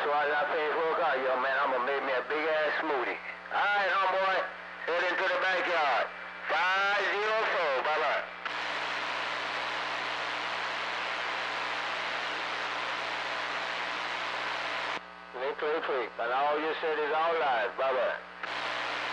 as I finish work out, yo, man, I'm gonna make me a big ass smoothie. All right, homeboy, head into the backyard. 504, bye-bye. Click, and all you said is all lies. Bye-bye.